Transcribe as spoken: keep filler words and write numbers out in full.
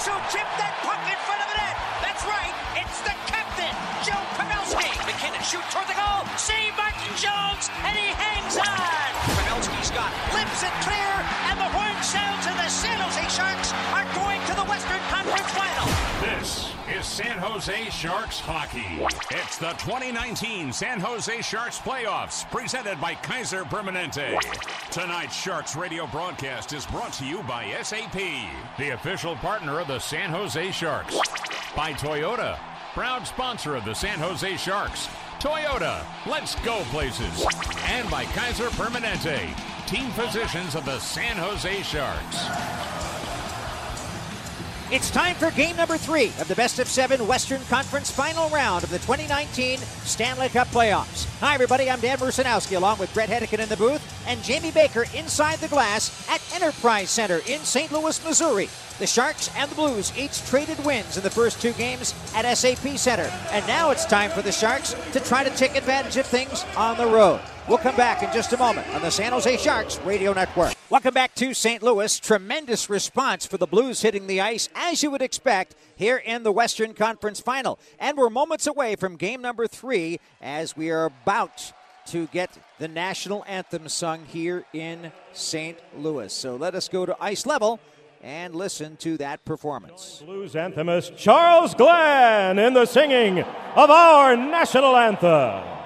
Russo chipped that puck in front of the net. That's right. It's the captain, Joe Pavelski. McKinnon shoot toward the goal. Save Martin Jones, and he hangs on. Pavelski's got lips it clear, and the horn sounds, and the San Jose Sharks are going to the Western Conference Final. This is San Jose Sharks hockey. It's the twenty nineteen San Jose Sharks playoffs, presented by Kaiser Permanente. Tonight's Sharks radio broadcast is brought to you by S A P, the official partner of the San Jose Sharks. By Toyota, proud sponsor of the San Jose Sharks. Toyota, let's go places. And by Kaiser Permanente, team physicians of the San Jose Sharks. It's time for game number three of the best of seven Western Conference final round of the twenty nineteen Stanley Cup playoffs. Hi, everybody. I'm Dan Rusanowski, along with Brett Hedican in the booth and Jamie Baker inside the glass at Enterprise Center in Saint Louis, Missouri. The Sharks and the Blues each traded wins in the first two games at S A P Center. And now it's time for the Sharks to try to take advantage of things on the road. We'll come back in just a moment on the San Jose Sharks Radio Network. Welcome back to Saint Louis. Tremendous response for the Blues hitting the ice, as you would expect, here in the Western Conference Final. And we're moments away from game number three as we are about to get the national anthem sung here in Saint Louis. So let us go to ice level and listen to that performance. Blues anthemist Charles Glenn in the singing of our national anthem.